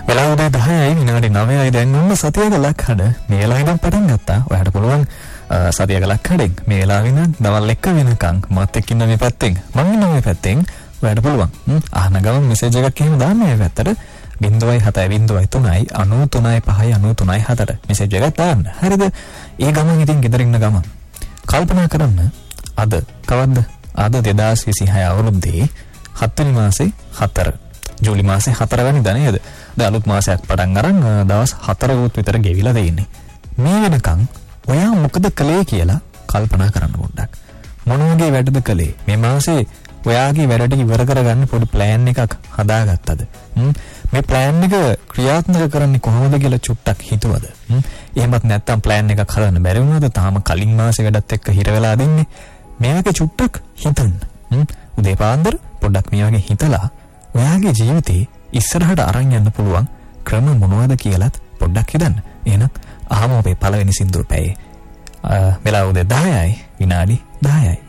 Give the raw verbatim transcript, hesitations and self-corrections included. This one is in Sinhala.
වෙලාව උදේ දහයයි විනාඩි නවයයි දැන් ඔන්න සතියක ලක්හඩ මේ වෙලාවේ ඉඳන් පටන් ගත්තා. ඔයාලට පුළුවන් සතියක ලක්හඩෙන් මේ වෙලාවේ ඉඳන් දවල් එක වෙනකන් මත් එක්ක ඉන්න මේ පැත්තෙන් මම ඉන්න මේ පැත්තෙන් ඔයාලට පුළුවන් අහන ගමන් මෙසේජ් එකක් එහෙම දාන්න මේ පැත්තට ज़ीरो सात ज़ीरो तीन नौ तीन पाँच नौ तीन सात මෙසේජ් එකක් දාන්න. හරිද? ඒ ගමන් ඉතින් ගෙදර ඉන්න ගමන් කල්පනා කරන්න අද කවද්ද? අද දෙදාස් විසිහය අවුරුද්දේ හත්වෙනි මාසේ හතර ජූලි මාසේ හතර වෙනිදා නේද? දැන් අලුත් මාසයක් පටන් අරන් දවස් හතරකට විතර ගෙවිලා දෙන්නේ. මේ වෙනකන් ඔයා මොකද කළේ කියලා කල්පනා කරන්න පොඩ්ඩක්. මොන වගේ වැඩද කළේ? මේ මාසේ ඔයාගේ වැඩට ඉවර කරගන්න පොඩි ප්ලෑන් එකක් හදාගත්තද? මේ ප්ලෑන් එක ක්‍රියාත්මක කරන්නේ කොහොමද කියලා චුට්ටක් හිතුවද? එහෙමත් නැත්නම් ප්ලෑන් එකක් හදන්න බැරි වුණාද? තාම කලින් මාසේ වැඩත් එක්ක හිර වෙලා දෙන්නේ. මේ වගේ චුට්ටක් හිතන්න. උදේ පාන්දර පොඩ්ඩක් මේ වගේ හිතලා ඔයාගේ ජීවිතේ ඉස්සරහට අරන් යන්න පුළුවන් ක්‍රම මොනවද කියලාත් පොඩ්ඩක් හිතන්න. එහෙනම් ආම ඔබේ පළවෙනි සින්දුව පැයේ. වෙලාව උදේ දහයයි විනාඩි දහයයි.